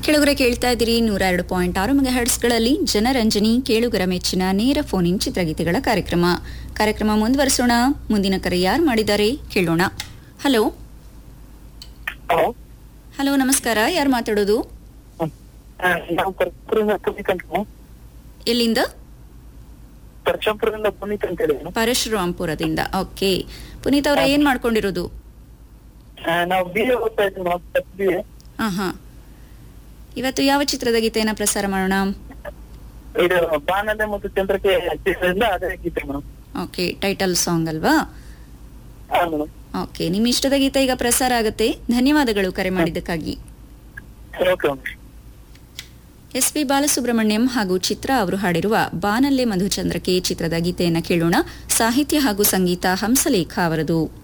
ಕೆಳಗರೆ ಕೇಳ್ತಾ ಇದ್ದೀರಿ 102.6 ಮೆಗಾಹರ್ಟ್ಸ್ಗಳಲ್ಲಿ ಜನರಂಜನಿ ಕೇಳುಗರ ಮೆಚ್ಚಿನ ನೇರ ಫೋನ್ ಇನ್ ಚಿತ್ರಗೀತೆಗಳ ಕಾರ್ಯಕ್ರಮ ಮುಂದುವರಿಸೋಣ. ಮುಂದಿನ ಕರೆ ಯಾರು ಮಾಡಿದ್ದಾರೆ ಕೇಳೋಣ. ಹಲೋ ಹಲೋ, ನಮಸ್ಕಾರ. ಯಾರು ಮಾತಾಡೋದು? ಎಲ್ಲಿಂದ? ಪರಶುರಾಂಪುರದಿಂದ. ಓಕೆ, ಪುನೀತ್ ಅವರ ಏನ್ ಮಾಡ್ಕೊಂಡಿರೋದು? ಹಾ, ಇವತ್ತು ಯಾವ ಚಿತ್ರದ ಗೀತೆಯನ್ನ ಪ್ರಸಾರ ಮಾಡೋಣ? ಓಕೆ, ಟೈಟಲ್ ಸಾಂಗ್ ಅಲ್ವಾ? ಓಕೆ, ನಿಮ್ಮ ಇಷ್ಟದ ಗೀತೆ ಈಗ ಪ್ರಸಾರ ಆಗುತ್ತೆ. ಧನ್ಯವಾದಗಳು ಕರೆ ಮಾಡಿದ್ದಕ್ಕಾಗಿ. ಎಸ್.ಪಿ. ಬಾಲಸುಬ್ರಹ್ಮಣ್ಯಂ ಹಾಗೂ ಚಿತ್ರಾ ಅವರು ಹಾಡಿರುವ ಬಾನಲ್ಲೆ ಮಧುಚಂದ್ರಕೆ ಚಿತ್ರದ ಗೀತೆಯನ್ನ ಕೇಳೋಣ. ಸಾಹಿತ್ಯ ಹಾಗೂ ಸಂಗೀತ ಹಂಸಲೇಖ ಅವರದು.